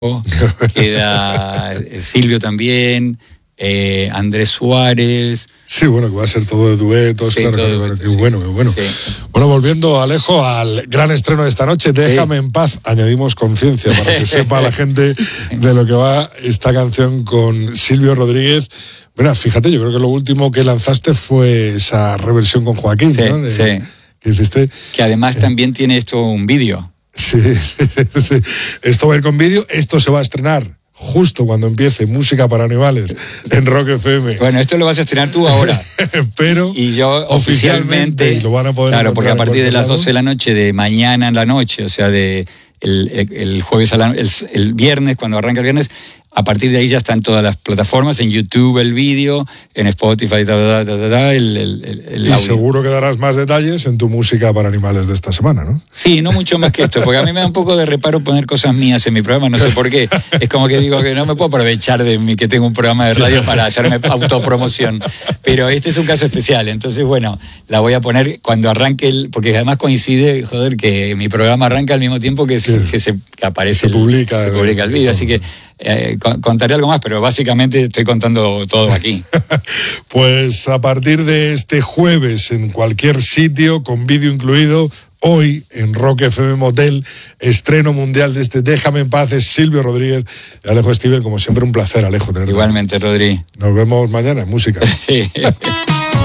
queda Silvio también, Andrés Suárez. Sí, bueno, que va a ser todo de duetos, Sí, claro, todo claro, duetos, qué sí. bueno, qué bueno. Sí. Bueno, volviendo, Alejo, al gran estreno de esta noche, Déjame en paz, añadimos conciencia para que sepa la gente de lo que va esta canción con Silvio Rodríguez. Mira, fíjate, yo creo que lo último que lanzaste fue esa reversión con Joaquín, Sí, ¿no? sí. Que hiciste. Que además también tiene esto un vídeo. Sí. Esto va a ir con vídeo, esto se va a estrenar justo cuando empiece Música para Animales en Rock FM. Bueno, esto lo vas a estrenar tú ahora. Pero y yo oficialmente, y lo van a poder claro, porque a encontrar partir de en las cualquier 12 de la noche, de mañana en la noche, o sea, de el jueves el viernes, cuando arranca el viernes, a partir de ahí ya está en todas las plataformas, en YouTube el vídeo, en Spotify, el y audio. seguro que darás más detalles en tu Música para Animales de esta semana, ¿no? Sí, no mucho más que esto, porque a mí me da un poco de reparo poner cosas mías en mi programa, no sé por qué. Es como que digo que no me puedo aprovechar de mí, que tengo un programa de radio para hacerme autopromoción. Pero este es un caso especial, entonces bueno, la voy a poner cuando arranque, porque además coincide, joder, que mi programa arranca al mismo tiempo que aparece, se publica el vídeo, así que contaré algo más, pero básicamente estoy contando todo aquí. Pues a partir de este jueves, en cualquier sitio, con vídeo incluido, hoy en Rock FM Motel, estreno mundial de este Déjame en paz, es Silvio Rodríguez y Alejo Stivel. Como siempre, un placer, Alejo, tenerte. Igualmente, Rodri. Nos vemos mañana en Música.